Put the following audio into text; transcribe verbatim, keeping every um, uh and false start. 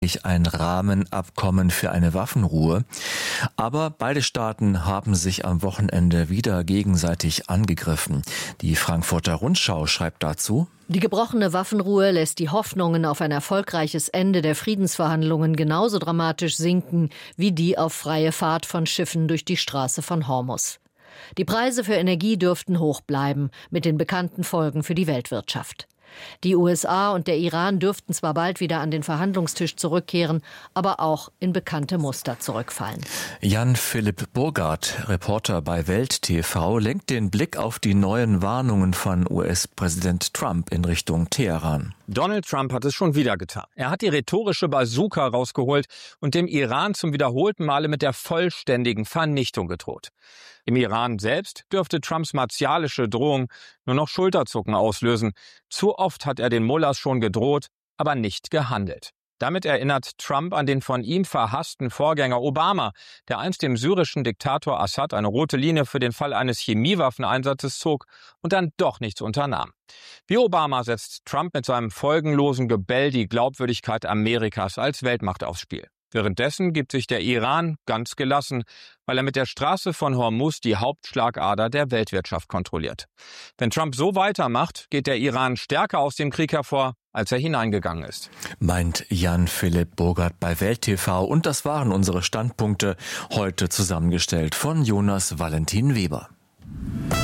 ein Rahmenabkommen für eine Waffenruhe. Aber beide Staaten haben sich am Wochenende wieder gegenseitig angegriffen. Die Frankfurter Rundschau schreibt dazu: Die gebrochene Waffenruhe lässt die Hoffnungen auf ein erfolgreiches Ende der Friedensverhandlungen genauso dramatisch sinken wie die auf freie Fahrt von Schiffen durch die Straße von Hormuz. Die Preise für Energie dürften hoch bleiben, mit den bekannten Folgen für die Weltwirtschaft. Die U S A und der Iran dürften zwar bald wieder an den Verhandlungstisch zurückkehren, aber auch in bekannte Muster zurückfallen. Jan-Philipp Burgard, Reporter bei Welt T V, lenkt den Blick auf die neuen Warnungen von U S-Präsident Trump in Richtung Teheran. Donald Trump hat es schon wieder getan. Er hat die rhetorische Bazooka rausgeholt und dem Iran zum wiederholten Male mit der vollständigen Vernichtung gedroht. Im Iran selbst dürfte Trumps martialische Drohung nur noch Schulterzucken auslösen. Zu oft hat er den Mullahs schon gedroht, aber nicht gehandelt. Damit erinnert Trump an den von ihm verhassten Vorgänger Obama, der einst dem syrischen Diktator Assad eine rote Linie für den Fall eines Chemiewaffeneinsatzes zog und dann doch nichts unternahm. Wie Obama setzt Trump mit seinem folgenlosen Gebell die Glaubwürdigkeit Amerikas als Weltmacht aufs Spiel. Währenddessen gibt sich der Iran ganz gelassen, weil er mit der Straße von Hormuz die Hauptschlagader der Weltwirtschaft kontrolliert. Wenn Trump so weitermacht, geht der Iran stärker aus dem Krieg hervor, als er hineingegangen ist. Meint Jan-Philipp Burgard bei Welt T V. Und das waren unsere Standpunkte, heute zusammengestellt von Jonas Valentin Weber.